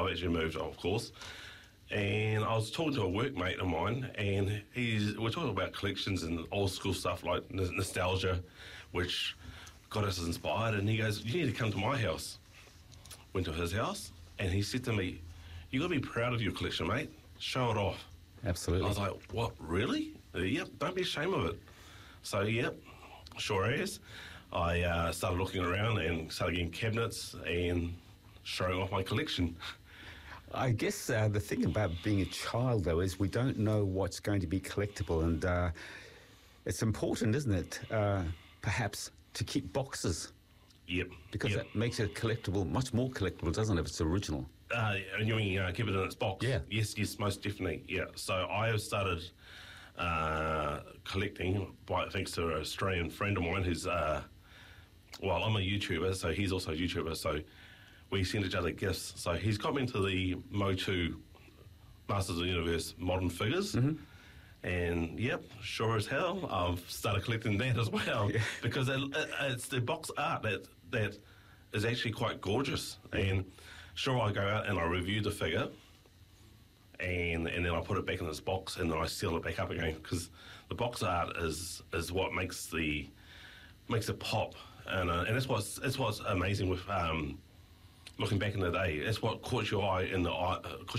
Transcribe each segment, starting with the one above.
I've actually moved, of course. And I was talking to a workmate of mine, and we're talking about collections and old school stuff like nostalgia, which got us inspired. And he goes, "You need to come to my house." Went to his house, and he said to me, "You got to be proud of your collection, mate. Show it off." Absolutely. I was like, "What, really?" "Yep, don't be ashamed of it." So, yep, sure is. I started looking around and started getting cabinets and showing off my collection. I guess the thing about being a child, though, is we don't know what's going to be collectible, and it's important, isn't it, perhaps, to keep boxes? Yep. Because that makes it collectible, much more collectible, doesn't it, if it's original? And you mean keep it in its box? Yeah. Yes, most definitely, yeah. So I have started collecting, thanks to an Australian friend of mine who's, I'm a YouTuber, so he's also a YouTuber, so we send each other gifts. So he's got me into the Motu Masters of the Universe modern figures. Mm-hmm. And, yep, sure as hell, I've started collecting that as well. Yeah. Because it's the box art that is actually quite gorgeous. And sure, I go out and I review the figure, and then I put it back in this box, and then I seal it back up again, because the box art is what makes it pop. And that's what's amazing with looking back in the day. That's what caught your eye in the aisle.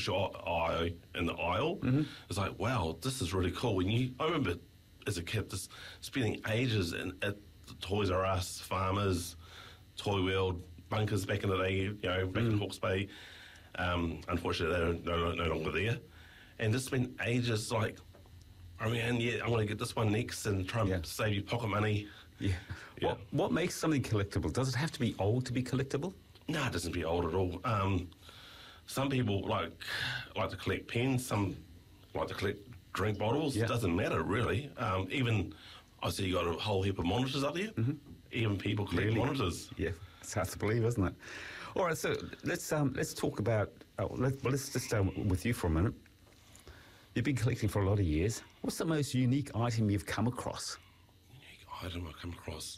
Mm-hmm. It's like, wow, this is really cool. I remember as a kid just spending ages at the Toys R Us, Farmers, Toy World, Bunkers back in the day. Back in Hawke's Bay. Unfortunately, they're no longer there. And just spent ages like, I'm going to get this one next and try and save you pocket money. Yeah. What makes something collectible? Does it have to be old to be collectible? No, it doesn't be old at all. Some people like to collect pens. Some like to collect drink bottles. Yeah. It doesn't matter, really. Even, I see you got a whole heap of monitors up here. Mm-hmm. Even people collect monitors. Yeah, it's hard to believe, isn't it? All right, so let's talk about... let's just stay with you for a minute. You've been collecting for a lot of years. What's the most unique item you've come across? Unique item I've come across?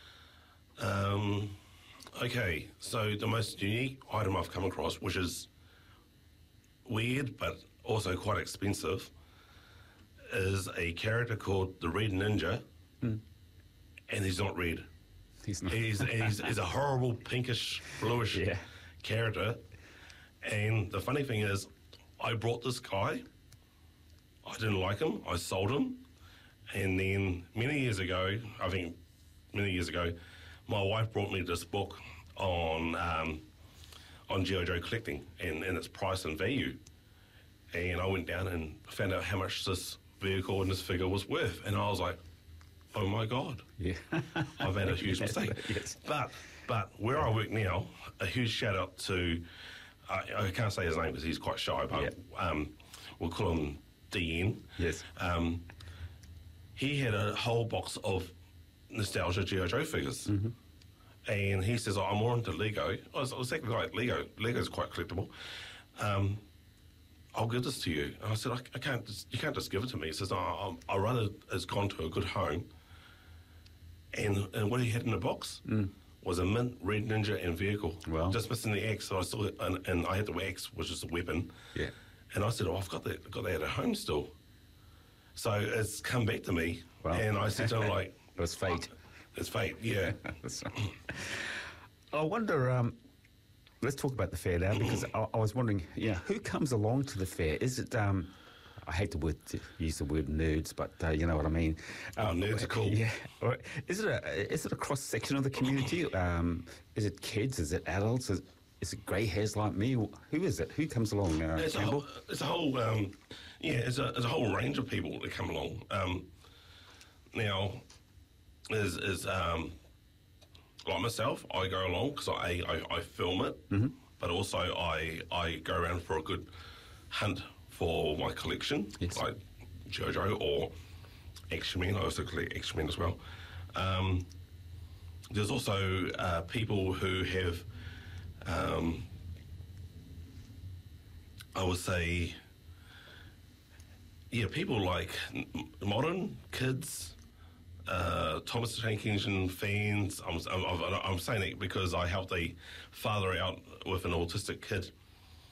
Okay, so the most unique item I've come across, which is weird but also quite expensive, is a character called the Red Ninja, and he's not red. He's not. He's a horrible pinkish, bluish character. And the funny thing is, I brought this guy. I didn't like him. I sold him. And then many years ago, my wife brought me this book on G.I. Joe collecting and its price and value. And I went down and found out how much this vehicle and this figure was worth. And I was like, oh my God. Yeah. I've had a huge mistake. Yes. But where I work now, a huge shout out to, I can't say his name because he's quite shy, but we'll call him DN. Yes. He had a whole box of nostalgia G.I. Joe figures. Mm-hmm. And he says, I'm more into Lego. I was exactly like Lego. Lego's quite collectible. I'll give this to you. And I said, you can't just give it to me. He says, I'd rather it's gone to a good home. And what he had in the box was a mint Red Ninja and vehicle. Well, just missing the axe. So I saw it, and I had the axe, which is a weapon. Yeah. And I said, I've got that at home still. So it's come back to me. Well, and I said to him, like... It was fate. It's fate, yeah. I wonder... let's talk about the fair now, because I was wondering, who comes along to the fair? Is it... I hate to use the word nerds, but you know what I mean. Nerds are cool. Yeah. Is it a cross section of the community? Is it kids? Is it adults? Is it grey hairs like me? Who is it? Who comes along? It's a whole range of people that come along. Now, is like myself, I go along because I film it, but also I go around for a good hunt for my collection, like JoJo or X-Men. I also collect X-Men as well. There's also people who have, I would say, people like modern kids, Thomas the Tank Engine fans. I'm saying it because I helped a father out with an autistic kid